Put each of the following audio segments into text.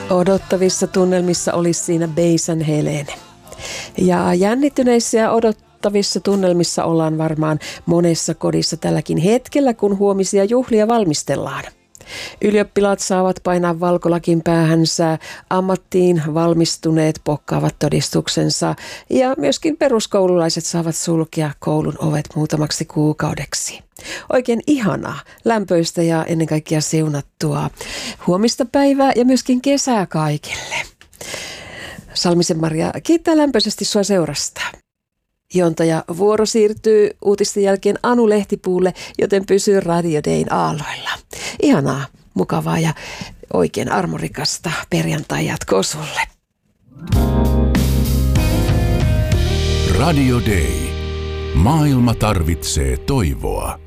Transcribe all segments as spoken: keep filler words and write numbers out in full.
Odottavissa tunnelmissa olisi siinä Beisan Helene. Ja jännittyneissä ja odottavissa tunnelmissa ollaan varmaan monessa kodissa tälläkin hetkellä, kun huomisia juhlia valmistellaan. Ylioppilaat saavat painaa valkolakin päähänsä, ammattiin valmistuneet pokkaavat todistuksensa ja myöskin peruskoululaiset saavat sulkea koulun ovet muutamaksi kuukaudeksi. Oikein ihanaa, lämpöistä ja ennen kaikkea siunattua huomista päivää ja myöskin kesää kaikille. Salmisen Maria kiittää lämpöisesti sua seurasta. Jontaja vuoro siirtyy uutisten jälkeen Anu Lehtipuulle, joten pysyy Radio Dayn aalloilla. Ihanaa, mukavaa ja oikein armorikasta perjantai-jatkoa sulle. Radio Day. Maailma tarvitsee toivoa.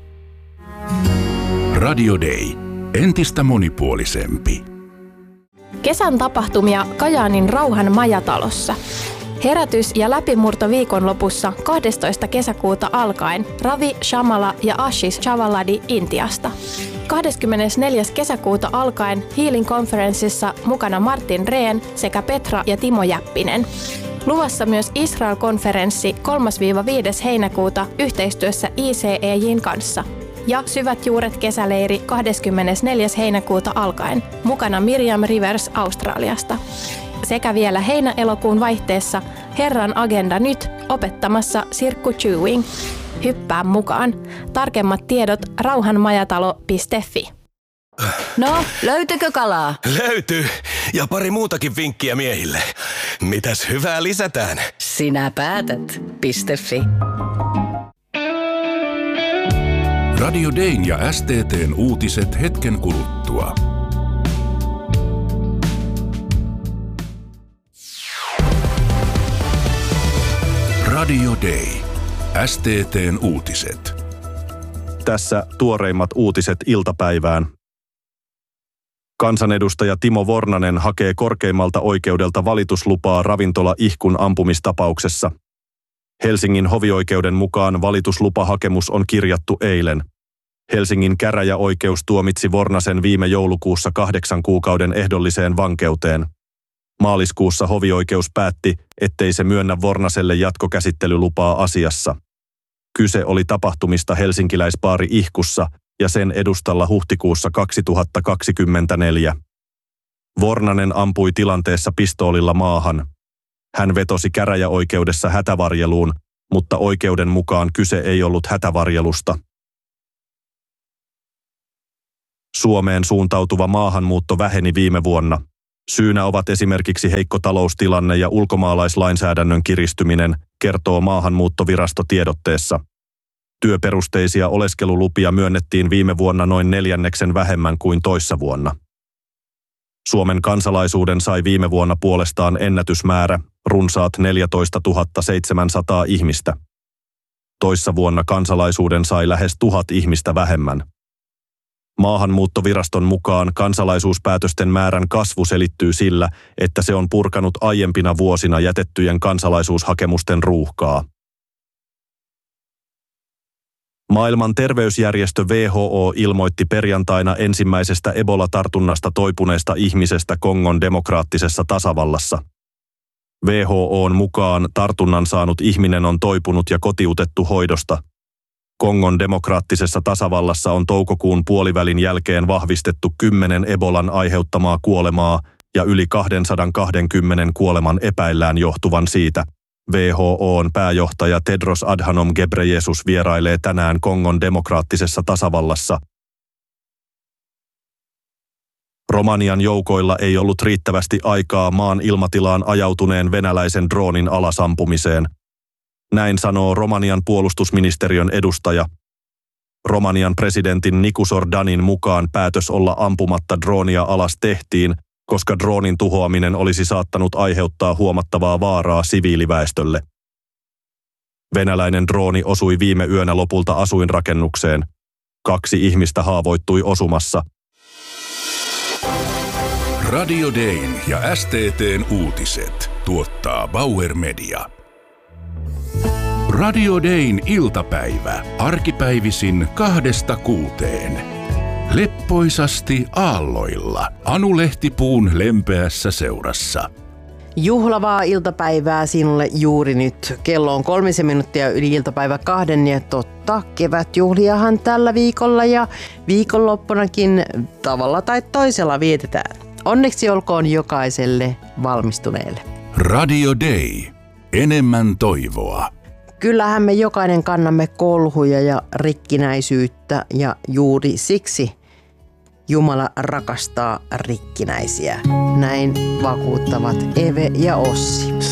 Radio Day. Entistä monipuolisempi. Kesän tapahtumia Kajaanin Rauhan majatalossa. Herätys ja läpimurto viikonlopussa kahdestoista kesäkuuta alkaen Ravi Shamala ja Ashish Chavaladi Intiasta. kahdeskymmenesneljäs kesäkuuta alkaen Healing Conferenceissa mukana Martin Rehn sekä Petra ja Timo Jäppinen. Luvassa myös Israel-konferenssi kolmas–viides heinäkuuta yhteistyössä I C E J:n kanssa. Ja Syvät juuret kesäleiri kahdeskymmenesneljäs heinäkuuta alkaen mukana Miriam Rivers Australiasta. Sekä vielä heinä-elokuun vaihteessa Herran agenda nyt opettamassa Sirkku Chewing. Hyppää mukaan. Tarkemmat tiedot rauhanmajatalo piste fi. No, löytyykö kalaa? Löytyy. Ja pari muutakin vinkkiä miehille. Mitäs hyvää lisätään? Sinä päätät. .fi. Radio Dayn ja S T T:n uutiset hetken kuluttua. Radio Day. S T T:n uutiset. Tässä tuoreimmat uutiset iltapäivään. Kansanedustaja Timo Vornanen hakee korkeimmalta oikeudelta valituslupaa ravintola Ihkun ampumistapauksessa. Helsingin hovioikeuden mukaan valituslupahakemus on kirjattu eilen. Helsingin käräjäoikeus tuomitsi Vornasen viime joulukuussa kahdeksan kuukauden ehdolliseen vankeuteen. Maaliskuussa hovioikeus päätti, ettei se myönnä Vornaselle jatkokäsittelylupaa asiassa. Kyse oli tapahtumista helsinkiläisbaari Ihkussa ja sen edustalla huhtikuussa kaksituhattakaksikymmentäneljä. Vornanen ampui tilanteessa pistoolilla maahan. Hän vetosi käräjäoikeudessa hätävarjeluun, mutta oikeuden mukaan kyse ei ollut hätävarjelusta. Suomeen suuntautuva maahanmuutto väheni viime vuonna. Syynä ovat esimerkiksi heikko taloustilanne ja ulkomaalaislainsäädännön kiristyminen, kertoo Maahanmuuttovirasto tiedotteessa. Työperusteisia oleskelulupia myönnettiin viime vuonna noin neljänneksen vähemmän kuin toissa vuonna. Suomen kansalaisuuden sai viime vuonna puolestaan ennätysmäärä, runsaat neljätoistatuhatta seitsemänsataa ihmistä. Toissa vuonna kansalaisuuden sai lähes tuhat ihmistä vähemmän. Maahanmuuttoviraston mukaan kansalaisuuspäätösten määrän kasvu selittyy sillä, että se on purkanut aiempina vuosina jätettyjen kansalaisuushakemusten ruuhkaa. Maailman terveysjärjestö W H O ilmoitti perjantaina ensimmäisestä Ebola-tartunnasta toipuneesta ihmisestä Kongon demokraattisessa tasavallassa. W H O:n mukaan tartunnan saanut ihminen on toipunut ja kotiutettu hoidosta. Kongon demokraattisessa tasavallassa on toukokuun puolivälin jälkeen vahvistettu kymmenen Ebolan aiheuttamaa kuolemaa ja yli kaksisataakaksikymmentä kuoleman epäillään johtuvan siitä. W H O:n pääjohtaja Tedros Adhanom Ghebreyesus vierailee tänään Kongon demokraattisessa tasavallassa. Romanian joukoilla ei ollut riittävästi aikaa maan ilmatilaan ajautuneen venäläisen droonin alasampumiseen. Näin sanoo Romanian puolustusministeriön edustaja. Romanian presidentin Nicu Sordanin mukaan päätös olla ampumatta droonia alas tehtiin, koska droonin tuhoaminen olisi saattanut aiheuttaa huomattavaa vaaraa siviiliväestölle. Venäläinen drooni osui viime yönä lopulta asuinrakennukseen. Kaksi ihmistä haavoittui osumassa. Radio Dayn ja S T T:n uutiset tuottaa Bauer Media. Radio Dayn iltapäivä arkipäivisin kahdesta kuuteen. Leppoisasti aalloilla Anu Lehtipuun lempeässä seurassa. Juhlavaa iltapäivää sinulle juuri nyt. Kello on kolmisen minuuttia yli iltapäivä kahden ja totta, kevätjuhliahan tällä viikolla ja viikonloppunakin tavalla tai toisella vietetään. Onneksi olkoon jokaiselle valmistuneelle. Radio Day. Enemmän toivoa. Kyllähän me jokainen kannamme kolhuja ja rikkinäisyyttä ja juuri siksi Jumala rakastaa rikkinäisiä. Näin vakuuttavat Eve ja Ossi.